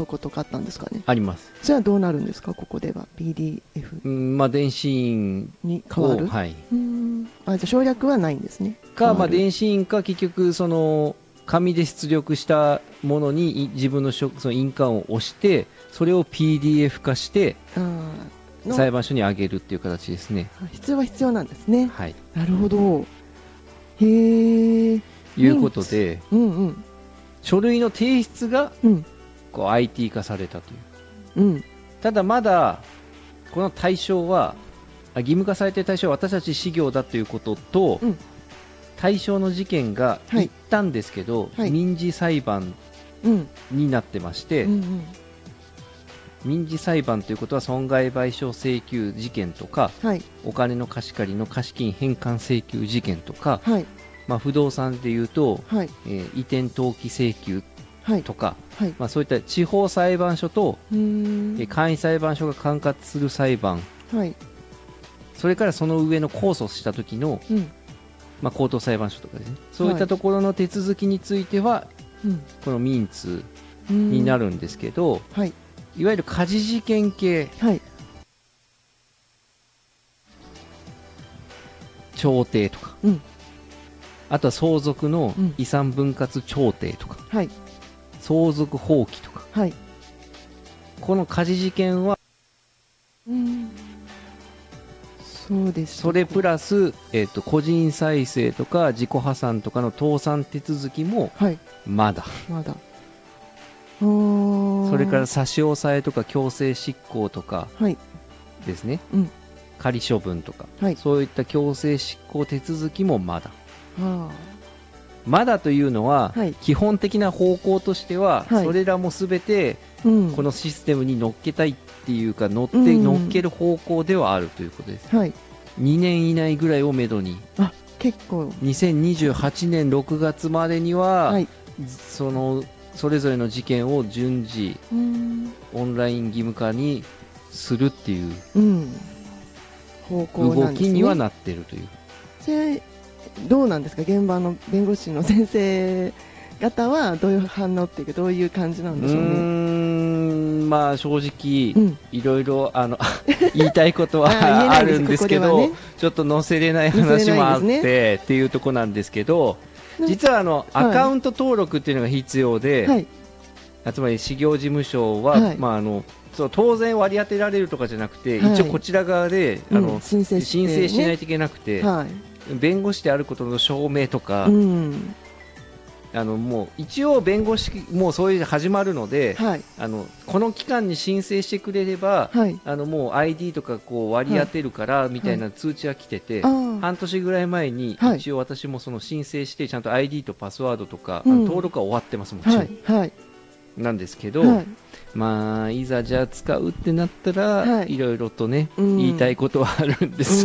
とことかあったんですかね。 あります。 じゃあどうなるんですか、ここでは PDF まあ、電子印に変わる。 はい、 じゃあ省略はないんですね。 まあ、電子印か結局その紙で出力したものに自分のその印鑑を押してそれを PDF 化して裁判所に上げるっていう形ですね。 必要は必要なんですね。 はい、 なるほど。へえ。 いうことで、書類の提出がこう IT 化されたという、ただまだこの対象は義務化されている対象は私たち私業だということと、対象の事件が一旦ですけど、民事裁判になってまして、民事裁判ということは損害賠償請求事件とか、お金の貸し借りの貸金返還請求事件とか、まあ、不動産でいうと、移転登記請求とか、まあ、そういった地方裁判所と簡易裁判所が管轄する裁判、それからその上の控訴した時の、まあ、高等裁判所とかですね、そういったところの手続きについては、この民通になるんですけど、いわゆる家事事件系、調停とか、あとは相続の遺産分割調停とか、相続放棄とか、この家事事件は、 そうです。 それプラス、個人再生とか自己破産とかの倒産手続きもまだ、それから差し押さえとか強制執行とかですね、仮処分とか、そういった強制執行手続きもまだ。まだというのは、基本的な方向としては、それらもすべてこのシステムに乗っけたいっていうか乗っける方向ではあるということです。2年以内ぐらいをめどに、 結構 2028年6月までには、それぞれの事件を順次オンライン義務化にするっていう方向なんですね。 動きにはなっているという。 それどうなんですか、現場の弁護士の先生方はどういう反応っていうかどういう感じなんでしょうね。 まあ正直、いろいろ言いたいことはあるんですけど、ちょっと載せれない話もあってっていうところなんですけど、実はアカウント登録っていうのが必要で、つまり事業事務所は、当然割り当てられるとかじゃなくて、一応こちら側で申請しないといけなくて、弁護士であることの証明とか、もう一応弁護士もうそういう始まるので、この期間に申請してくれれば、もう ID とかこう割り当てるからみたいな通知が来てて、半年ぐらい前に一応私もその申請してちゃんと ID とパスワードとか、登録は終わってます、もちろん。なんですけど、まあいざじゃあ使うってなったら、いろいろとね、言いたいことはあるんです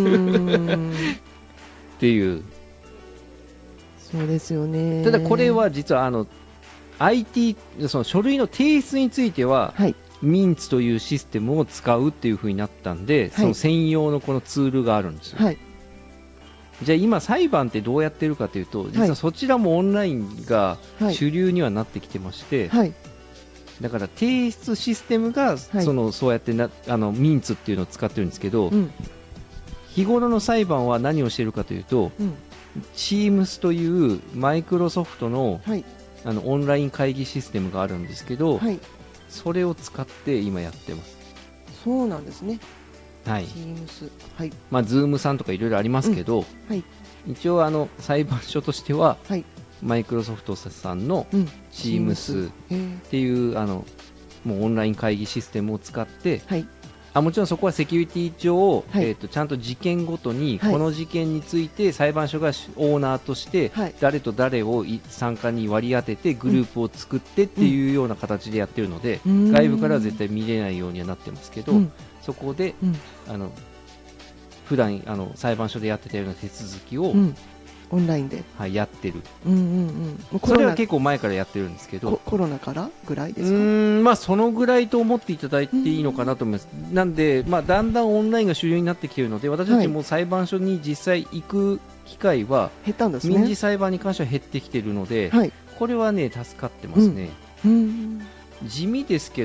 っていう。 そうですよね。 ただこれは実はIT その書類の提出については、ミンツというシステムを使うっていう風になったんで、その専用のこのツールがあるんですよ。じゃあ今裁判ってどうやってるかというと、実はそちらもオンラインが主流にはなってきてまして、だから提出システムがそうやってミンツっていうのを使ってるんですけど、日頃の裁判は何をしているかというと、Teams というマイクロソフトの、オンライン会議システムがあるんですけど、それを使って今やってます。 そうなんですね。 Teams、まあ Zoom さんとかいろいろありますけど、一応裁判所としては、マイクロソフトさんの Teams っていうもうオンライン会議システムを使って、もちろんそこはセキュリティ上、ちゃんと事件ごとに、この事件について裁判所がオーナーとして、誰と誰を参加に割り当ててグループを作ってっていうような形でやってるので、外部からは絶対見れないようにはなってますけど、そこで、普段裁判所でやってたような手続きを、 オンラインで、 やってる。それは結構前からやってるんですけど、 コロナからぐらいですか？ まあそのぐらいと思っていただいていいのかなと思います。なんで、まあだんだんオンラインが主流になってきているので、私たちも裁判所に実際行く機会は減ったんですね。 民事裁判に関しては減ってきているので、これはね助かってますね。地味ですけ